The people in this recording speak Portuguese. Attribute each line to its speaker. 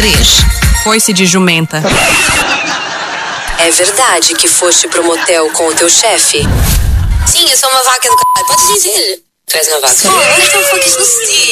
Speaker 1: 3. Foi-se de jumenta.
Speaker 2: É verdade que foste pro motel com o teu chefe?
Speaker 3: Sim, eu sou uma vaca do caralho. Pode dizer. Tu és uma vaca.
Speaker 2: Oh, what the fuck is this?